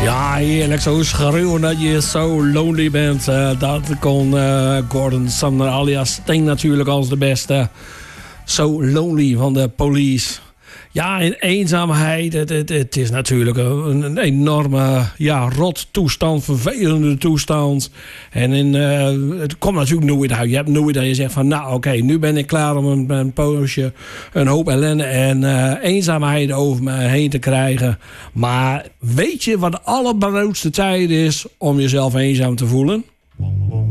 Ja, heerlijk. Zo schreeuwen dat je zo lonely bent. Dat kon Gordon Sumner alias Sting natuurlijk als de beste. So Lonely van de Police. Ja, in eenzaamheid. Het is natuurlijk een enorme rot toestand. Vervelende toestand. En het komt natuurlijk nooit uit. Je hebt nooit dat je zegt van nou oké, nu ben ik klaar om een poosje een hoop ellende en eenzaamheid over me heen te krijgen. Maar weet je wat de allergrootste tijd is om jezelf eenzaam te voelen?